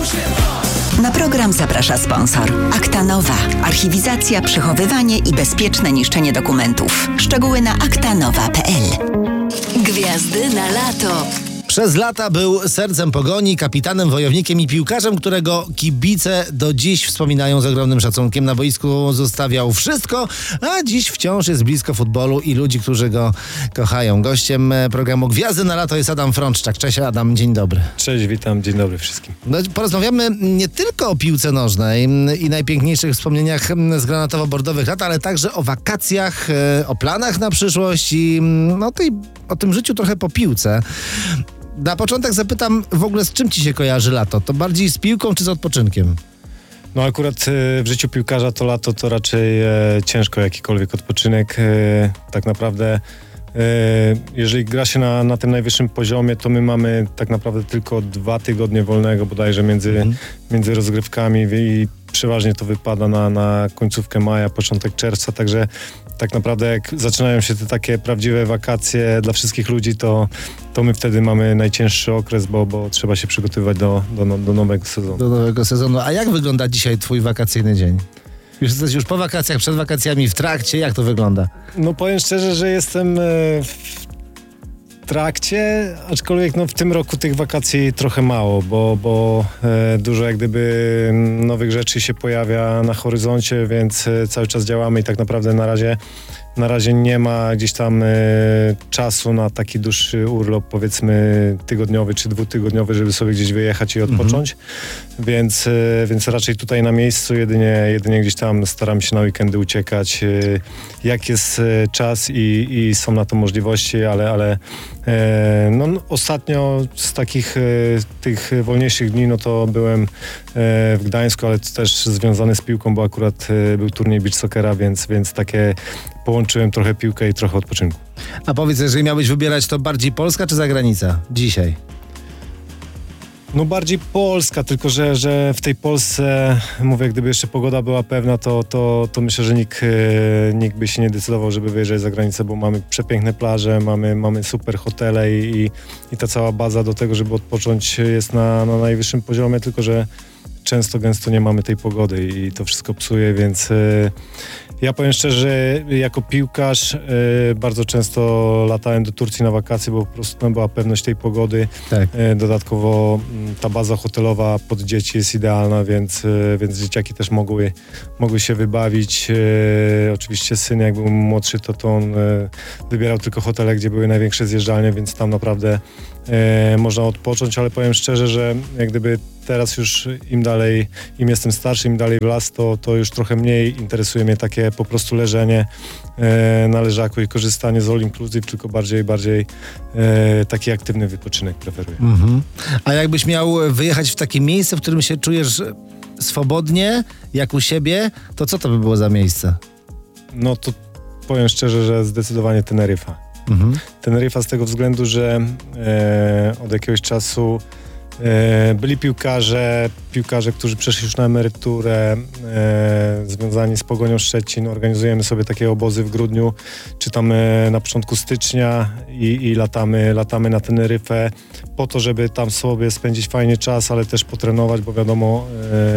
Na program zaprasza sponsor. Acta-Nova. Archiwizacja, przechowywanie i bezpieczne niszczenie dokumentów. Szczegóły na actanowa.pl. Gwiazdy na lato. Przez lata był sercem Pogoni, kapitanem, wojownikiem i piłkarzem, którego kibice do dziś wspominają z ogromnym szacunkiem. Na boisku zostawiał wszystko, a dziś wciąż jest blisko futbolu i ludzi, którzy go kochają. Gościem programu Gwiazdy na lato jest Adam Frączczak. Cześć Adam, dzień dobry. Cześć, witam, dzień dobry wszystkim. No, porozmawiamy nie tylko o piłce nożnej i najpiękniejszych wspomnieniach z granatowo-bordowych lat, ale także o wakacjach, o planach na przyszłość i o tym życiu trochę po piłce. Na początek zapytam w ogóle, z czym ci się kojarzy lato? To bardziej z piłką czy z odpoczynkiem? No akurat w życiu piłkarza to lato to raczej ciężko jakikolwiek odpoczynek. Tak naprawdę jeżeli gra się na tym najwyższym poziomie, to my mamy tak naprawdę tylko 2 tygodnie wolnego bodajże między rozgrywkami i przeważnie to wypada na końcówkę maja, początek czerwca, także tak naprawdę jak zaczynają się te takie prawdziwe wakacje dla wszystkich ludzi, to my wtedy mamy najcięższy okres, bo trzeba się przygotowywać do nowego sezonu. Do nowego sezonu. A jak wygląda dzisiaj twój wakacyjny dzień? Jesteś już po wakacjach, przed wakacjami, w trakcie? Jak to wygląda? No powiem szczerze, że jestem w trakcie, aczkolwiek w tym roku tych wakacji trochę mało, bo dużo jak gdyby nowych rzeczy się pojawia na horyzoncie, więc cały czas działamy i tak naprawdę na razie nie ma gdzieś tam czasu na taki dłuższy urlop, powiedzmy tygodniowy czy 2-tygodniowy, żeby sobie gdzieś wyjechać i odpocząć. Więc raczej tutaj na miejscu jedynie gdzieś tam staram się na weekendy uciekać, jak jest czas i są na to możliwości, ale ostatnio z takich tych wolniejszych dni, no to byłem w Gdańsku, ale to też związany z piłką, bo akurat był turniej beach soccera, więc takie połączyłem trochę piłkę i trochę odpoczynku. A powiedz, jeżeli miałbyś wybierać, to bardziej Polska czy zagranica dzisiaj? No bardziej Polska, tylko że w tej Polsce, mówię, gdyby jeszcze pogoda była pewna, to myślę, że nikt by się nie decydował, żeby wyjeżdżać za granicę, bo mamy przepiękne plaże, mamy super hotele i ta cała baza do tego, żeby odpocząć jest na najwyższym poziomie, tylko że gęsto nie mamy tej pogody i to wszystko psuje, więc ja powiem szczerze, jako piłkarz bardzo często latałem do Turcji na wakacje, bo po prostu była pewność tej pogody. Tak. Dodatkowo ta baza hotelowa pod dzieci jest idealna, więc dzieciaki też mogły się wybawić. Oczywiście syn, jak był młodszy, to on wybierał tylko hotele, gdzie były największe zjeżdżalnie, więc tam naprawdę można odpocząć, ale powiem szczerze, że jak gdyby teraz już im jestem starszy, im dalej w las, to już trochę mniej interesuje mnie takie po prostu leżenie na leżaku i korzystanie z all inclusive, tylko bardziej taki aktywny wypoczynek preferuję. Mhm. A jakbyś miał wyjechać w takie miejsce, w którym się czujesz swobodnie, jak u siebie, to co to by było za miejsce? No to powiem szczerze, że zdecydowanie Teneryfa. Teneryfa z tego względu, że od jakiegoś czasu byli piłkarze, którzy przeszli już na emeryturę, związani z Pogonią Szczecin. Organizujemy sobie takie obozy w grudniu, czy tam na początku stycznia i latamy na Teneryfę po to, żeby tam sobie spędzić fajnie czas, ale też potrenować, bo wiadomo,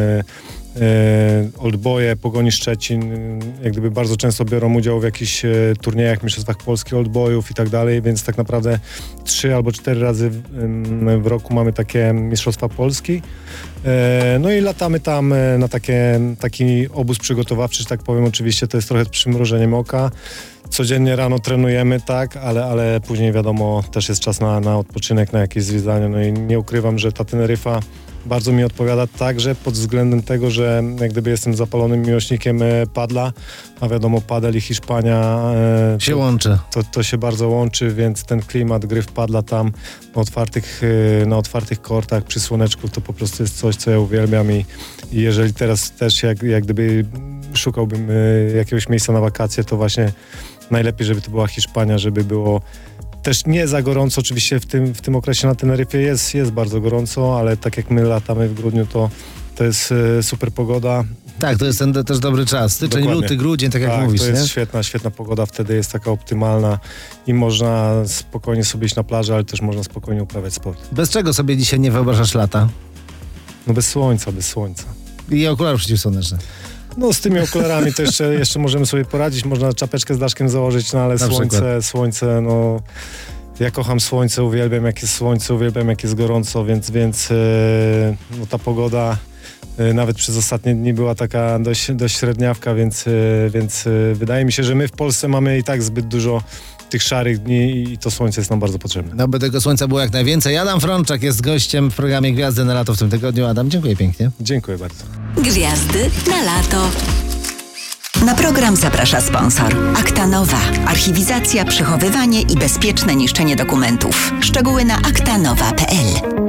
oldboye Pogoni Szczecin jak gdyby bardzo często biorą udział w jakichś turniejach, mistrzostwach Polski oldboyów i tak dalej, więc tak naprawdę 3 albo 4 razy w roku mamy takie mistrzostwa Polski. No i latamy tam na taki obóz przygotowawczy, że tak powiem. Oczywiście to jest trochę z przymrużeniem oka. Codziennie rano trenujemy, tak, ale później wiadomo, też jest czas na odpoczynek, na jakieś zwiedzanie. No i nie ukrywam, że ta Teneryfa bardzo mi odpowiada także pod względem tego, że jak gdyby jestem zapalonym miłośnikiem padla, a wiadomo, padel i Hiszpania się łączy. To się bardzo łączy, więc ten klimat gry w padla tam na otwartych kortach przy słoneczku to po prostu jest coś, co ja uwielbiam i jeżeli teraz też jak gdyby szukałbym jakiegoś miejsca na wakacje, to właśnie najlepiej, żeby to była Hiszpania, żeby było też nie za gorąco. Oczywiście w tym okresie na Teneryfie jest bardzo gorąco, ale tak jak my latamy w grudniu, to jest super pogoda. Tak, to jest ten też dobry czas. Styczeń, Dokładnie. luty, grudzień, tak jak mówisz. To jest nie? świetna pogoda, wtedy jest taka optymalna i można spokojnie sobie iść na plażę, ale też można spokojnie uprawiać sport. Bez czego sobie dzisiaj nie wyobrażasz lata? No bez słońca. I okular przeciwsłoneczny. No z tymi okularami to jeszcze możemy sobie poradzić, można czapeczkę z daszkiem założyć, no ale słońce, no ja kocham słońce, uwielbiam jak jest słońce, uwielbiam jak jest gorąco, więc no, ta pogoda nawet przez ostatnie dni była taka dość średniawka, więc wydaje mi się, że my w Polsce mamy i tak zbyt dużo tych szarych dni i to słońce jest nam bardzo potrzebne. No by tego słońca było jak najwięcej. Adam Frączak jest gościem w programie Gwiazdy na lato w tym tygodniu. Adam, dziękuję pięknie. Dziękuję bardzo. Gwiazdy na lato. Na program zaprasza sponsor. Aktanowa. Archiwizacja, przechowywanie i bezpieczne niszczenie dokumentów. Szczegóły na aktanowa.pl.